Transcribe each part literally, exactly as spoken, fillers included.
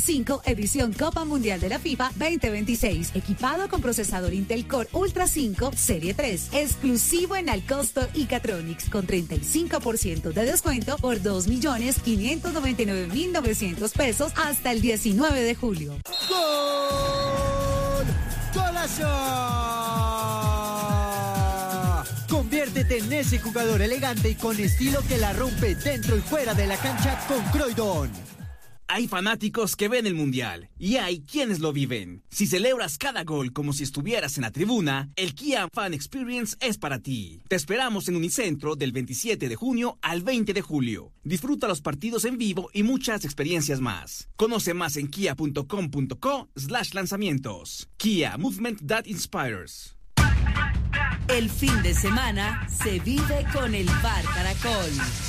cinco, edición Copa Mundial de la FIFA veinte veintiséis. Equipado con procesador Intel Core Ultra cinco, serie tres. Exclusivo en Alcosto y Catronics, con treinta y cinco por ciento de descuento por dos millones quinientos noventa y nueve mil novecientos pesos hasta el diecinueve de julio. ¡Gol! ¡Golazo! Conviértete en ese jugador elegante y con estilo que la rompe dentro y fuera de la cancha con Croydon. Hay fanáticos que ven el Mundial y hay quienes lo viven. Si celebras cada gol como si estuvieras en la tribuna, el Kia Fan Experience es para ti. Te esperamos en Unicentro del veintisiete de junio al veinte de julio. Disfruta los partidos en vivo y muchas experiencias más. Conoce más en kia punto com punto co slash lanzamientos. Kia, movement that inspires. El fin de semana se vive con el Bar Caracol.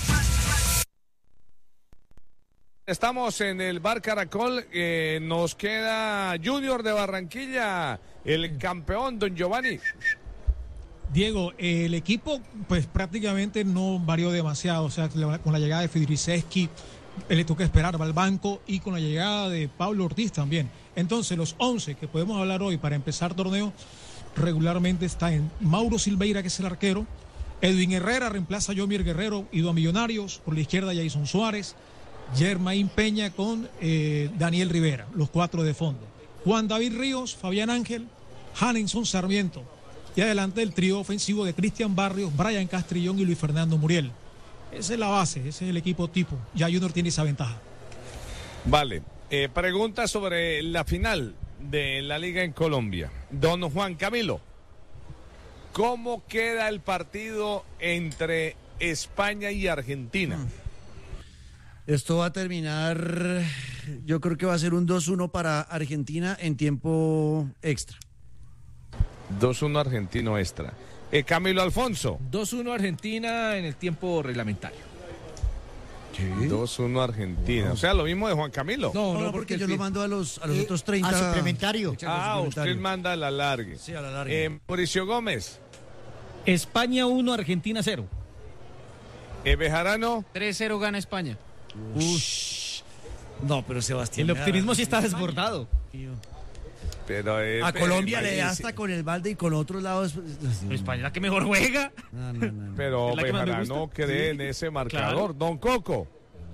Estamos en el Bar Caracol, eh, nos queda Junior de Barranquilla, el campeón, don Giovanni. Diego, el equipo pues prácticamente no varió demasiado, o sea, con la llegada de Fidriceski, le toca esperar, va al banco, y con la llegada de Pablo Ortiz también. Entonces, los once que podemos hablar hoy para empezar torneo, regularmente está en Mauro Silveira, que es el arquero, Edwin Herrera reemplaza a Yomir Guerrero, ido a Millonarios, por la izquierda Jason Suárez, Germain Peña con eh, Daniel Rivera, los cuatro de fondo. Juan David Ríos, Fabián Ángel, Hanenson Sarmiento. Y adelante el trío ofensivo de Cristian Barrios, Brian Castrillón y Luis Fernando Muriel. Esa es la base, ese es el equipo tipo. Ya Junior tiene esa ventaja. Vale, eh, pregunta sobre la final de la Liga en Colombia. Don Juan Camilo, ¿cómo queda el partido entre España y Argentina? Mm. Esto va a terminar, yo creo que va a ser un dos uno para Argentina en tiempo extra. dos uno argentino extra. Eh, Camilo Alfonso. dos uno Argentina en el tiempo reglamentario. ¿Qué? dos uno Argentina. Wow. O sea, lo mismo de Juan Camilo. No, no, no porque, porque yo lo mando a los, a los eh, otros treinta. A suplementario. Ah, usted manda a la largue. Sí, a la largue. Eh, Mauricio Gómez. España uno, Argentina cero. Eh, Bejarano. tres cero gana España. Ush. No, pero Sebastián. El optimismo sí está desbordado. Pero, eh, a Colombia le da hasta con el balde y con otros lados. Pero España la que mejor juega. No, no, no, no. Pero Bejarano cree en ese marcador. Claro. Don Coco.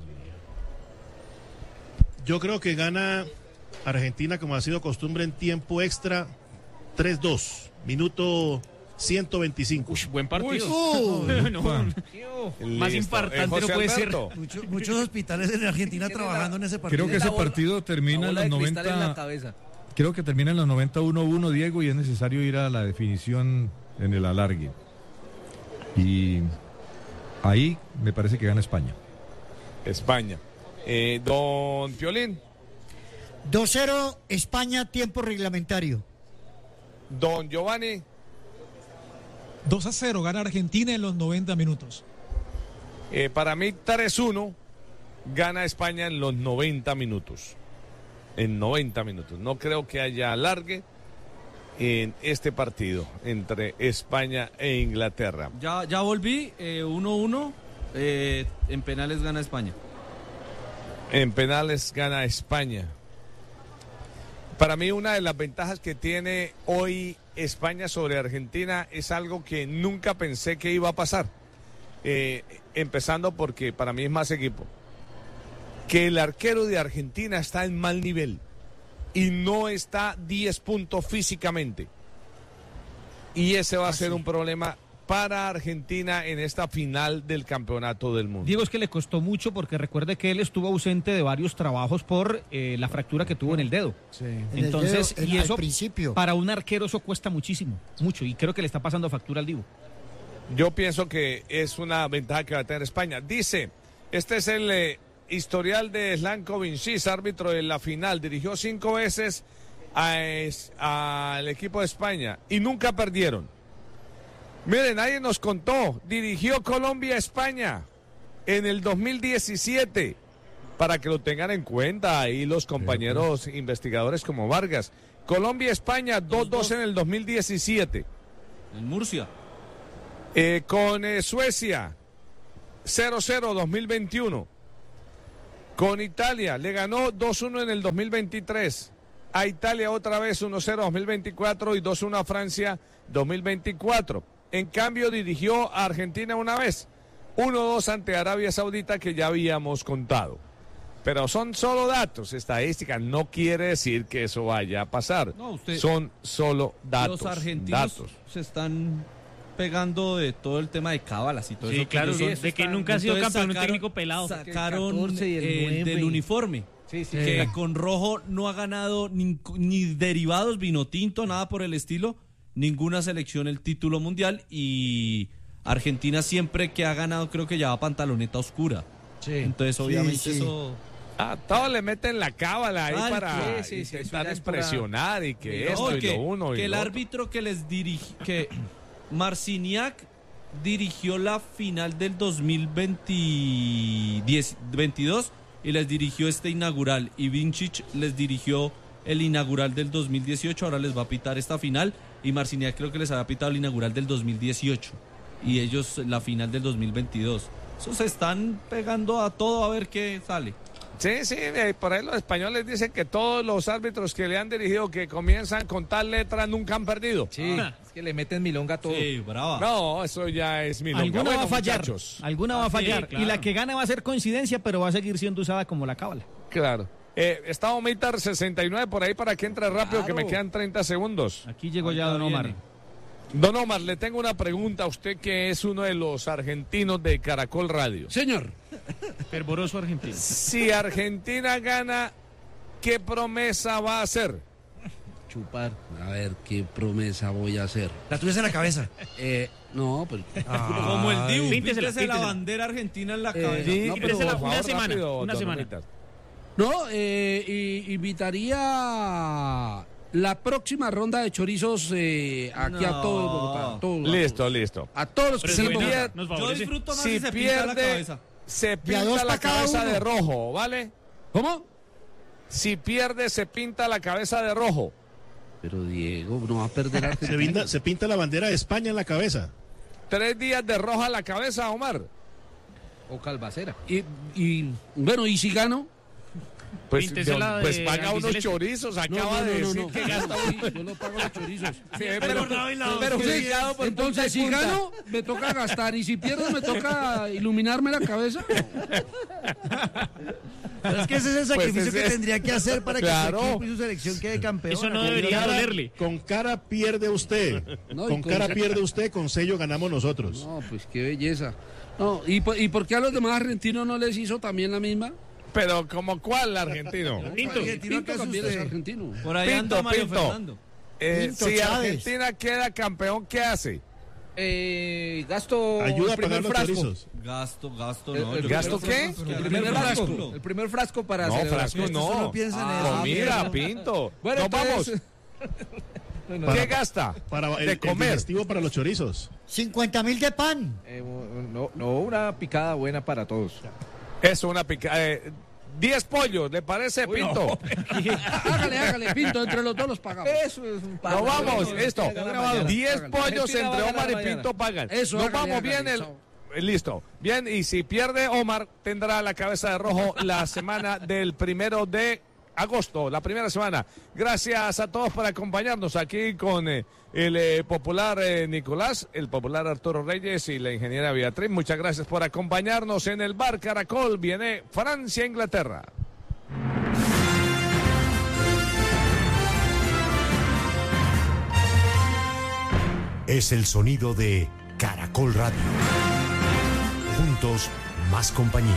Yo creo que gana Argentina, como ha sido costumbre, en tiempo extra, tres dos. Minuto ciento veinticinco. Uy, buen partido. Uy, uh, no, más importante no puede ser. Mucho, muchos hospitales en Argentina trabajando la, en ese partido. Creo que ese bola, partido termina en los noventa. En la cabeza. Creo que termina en los noventa uno uno, Diego, y es necesario ir a la definición en el alargue. Y ahí me parece que gana España. España. Eh, don Piolín. dos cero España, tiempo reglamentario. Don Giovanni. dos a cero gana Argentina en los noventa minutos. Eh, para mí tres uno gana España en los noventa minutos. En noventa minutos. No creo que haya alargue en este partido entre España e Inglaterra. Ya, ya volví, uno uno, eh, eh, en penales gana España. En penales gana España. Para mí una de las ventajas que tiene hoy España sobre Argentina es algo que nunca pensé que iba a pasar. Eh, empezando porque para mí es más equipo. Que el arquero de Argentina está en mal nivel y no está diez puntos físicamente. Y ese va a ser un problema para Argentina en esta final del Campeonato del Mundo. Diego, es que le costó mucho porque recuerde que él estuvo ausente de varios trabajos por eh, la fractura que tuvo en el dedo. Sí. Entonces, el dedo, y eso al principio. Para un arquero eso cuesta muchísimo, mucho, y creo que le está pasando factura al Divo. Yo pienso que es una ventaja que va a tener España. Dice, este es el eh, historial de Slanko Vincis, árbitro de la final. Dirigió cinco veces al equipo de España y nunca perdieron. Miren, nadie nos contó, dirigió Colombia-España en el dos mil diecisiete, para que lo tengan en cuenta ahí los compañeros sí, sí. investigadores como Vargas. Colombia-España dos dos en el dos mil diecisiete. En Murcia. Eh, con eh, Suecia cero cero dos mil veintiuno. Con Italia, le ganó dos uno en el dos mil veintitrés. A Italia otra vez uno cero dos mil veinticuatro y dos uno a Francia dos mil veinticuatro. En cambio dirigió a Argentina una vez, uno dos ante Arabia Saudita, que ya habíamos contado. Pero son solo datos, estadísticas, no quiere decir que eso vaya a pasar. No, usted, son solo datos. Los argentinos datos. se están pegando de todo el tema de cábalas y todo sí, eso. Claro, sí, de que nunca ha sido campeón un técnico pelado. Sacaron el eh, del uniforme. Sí, sí, que sí. Con rojo no ha ganado ni, ni derivados, vino tinto, nada por el estilo, ninguna selección el título mundial, y Argentina siempre que ha ganado creo que lleva pantaloneta oscura. Sí. Entonces obviamente sí, sí. eso... Ah, todos le meten la cábala ahí Ay, para sí, sí, intentar sí, expresionar para... y que no, esto y que, lo uno y que lo el otro. árbitro que les dirige, que Marciniak dirigió la final del dos mil veintidós y les dirigió este inaugural, y Vincic les dirigió el inaugural del dos mil dieciocho, ahora les va a pitar esta final, y Marciniak creo que les había pitado el inaugural del dos mil dieciocho y ellos la final del dos mil veintidós. Eso se están pegando a todo a ver qué sale. Sí, sí, por ahí los españoles dicen que todos los árbitros que le han dirigido que comienzan con tal letra nunca han perdido. Sí, ah. es que le meten milonga a todo. Sí, brava. No, eso ya es milonga. Alguna bueno, va a fallar, muchachos. alguna va a fallar, sí, claro. Y la que gane va a ser coincidencia, pero va a seguir siendo usada como la cábala. Claro. Eh, está Omar sesenta y nueve por ahí para que entre rápido, claro. Que me quedan treinta segundos. Aquí llegó ya Don Omar. Viene. Don Omar, le tengo una pregunta a usted, que es uno de los argentinos de Caracol Radio. Señor. Fervoroso argentino. Si Argentina gana, ¿qué promesa va a hacer? Chupar. A ver, ¿qué promesa voy a hacer? La tuya en la cabeza. Eh, no, pero... Ah, como el Dibu, píntesela, píntese la bandera argentina en la Eh, cabeza. no, pero Píntesela por una favor, semana, rápido, una don semana. Omar. No, eh, y, invitaría la próxima ronda de chorizos eh, aquí No. a todo Bogotá. a todo- Listo, listo. A todos los que Pero estén es en buena, Bogotá. nos Yo favorece. disfruto más Si si se pinta la pierde, cabeza. se a pinta dos la pa' cada cabeza uno. de rojo, ¿vale? ¿Cómo? Si pierde, se pinta la cabeza de rojo. Pero Diego, no va a perder Argentina. Se pinta, se pinta la bandera de España en la cabeza. Tres días de roja a la cabeza, Omar. O calvacera. Y, y bueno, ¿y si gano? Pues, Píntesela pues de paga unos albiceleste. chorizos, acaba No, no, de no, decir no, que no. gasta Sí, yo no pago los chorizos. Sí, pero, pero Sí, cuidado por punta y entonces, si punta. gano, me toca gastar. Y si pierdo, me toca iluminarme la cabeza. Pero es que ese es el sacrificio Pues ese que es- tendría que hacer para Claro. que su equipo y su selección quede campeón. Eso no debería dolerle. Con cara pierde usted. No, y con con- cara pierde usted, con sello ganamos nosotros. No, pues qué belleza. No, ¿y, por- ¿y por qué a los demás argentinos no les hizo también la misma? Pero como cuál argentino. Pinto. Argentino, Pinto ¿qué también hace es usted? argentino. Por ahí Pinto, anda Mario Pinto. Fernando. Eh, Pinto si Chávez. Argentina queda campeón, ¿qué hace? Eh, gasto Ayuda el a primer pagar los frasco. chorizos. Gasto, gasto, El- no. el yo ¿Gasto creo que- qué? El primer frasco. frasco. El primer frasco para No, celebrar. frasco Esto no. solo piensa en Ah, eso. Comida, Pinto. Bueno, Nos vamos. entonces- ¿Qué gasta? Para el, de el comer. digestivo para los chorizos. cincuenta mil de pan. Eh, no, no, una picada buena para todos. Eso, una pica. Eh, diez pollos, ¿le parece, Uy, Pinto? no. Hágale, hágale, Pinto, entre los dos los pagamos. Eso es un Nos vamos, esto. mañana. diez Hágale. pollos Argentina entre va a ganar Omar y mañana. Pinto pagan. Eso, Nos hágale, vamos hágale, bien. El... chao. eh, Listo. Bien, y si pierde Omar, tendrá la cabeza de rojo la semana del primero de agosto, la primera semana. Gracias a todos por acompañarnos aquí con eh, el eh, popular eh, Nicolás, el popular Arturo Reyes y la ingeniera Beatriz. Muchas gracias por acompañarnos en el Bar Caracol. Viene Francia-Inglaterra. Es el sonido de Caracol Radio. Juntos, más compañía.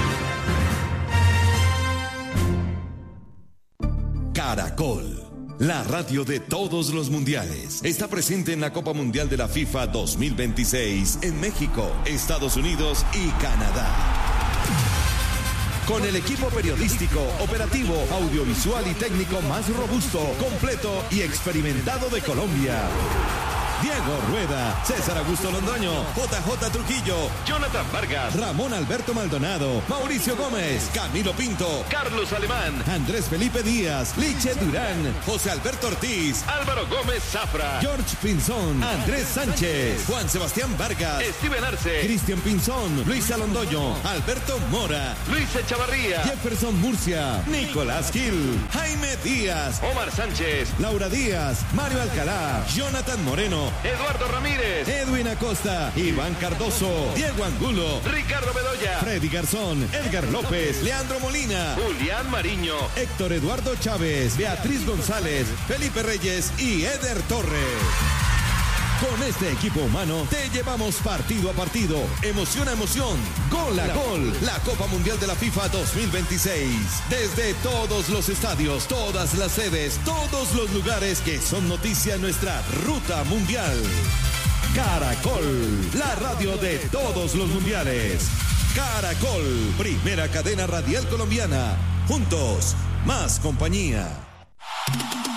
Caracol, la radio de todos los mundiales. Está presente en la Copa Mundial de la FIFA dos mil veintiséis en México, Estados Unidos y Canadá. Con el equipo periodístico, operativo, audiovisual y técnico más robusto, completo y experimentado de Colombia. Diego Rueda, César Augusto Londoño, J J Trujillo, Jonathan Vargas, Ramón Alberto Maldonado, Mauricio Gómez, Camilo Pinto, Carlos Alemán, Andrés Felipe Díaz, Liche Durán, José Alberto Ortiz, Álvaro Gómez Zafra, George Pinzón, Andrés Sánchez, Juan Sebastián Vargas, Steven Arce, Cristian Pinzón, Luis Alondoño, Alberto Mora, Luis Echavarría, Jefferson Murcia, Nicolás Gil, Jaime Díaz, Omar Sánchez, Laura Díaz, Mario Alcalá, Jonathan Moreno, Eduardo Ramírez, Edwin Acosta, Iván Cardoso, Diego Angulo, Ricardo Bedoya, Freddy Garzón, Edgar López, Leandro Molina, Julián Mariño, Héctor Eduardo Chávez, Beatriz González, Felipe Reyes y Eder Torres. Con este equipo humano te llevamos partido a partido, emoción a emoción, gol a gol, la Copa Mundial de la FIFA dos mil veintiséis. Desde todos los estadios, todas las sedes, todos los lugares que son noticia en nuestra ruta mundial. Caracol, la radio de todos los mundiales. Caracol, primera cadena radial colombiana. Juntos, más compañía.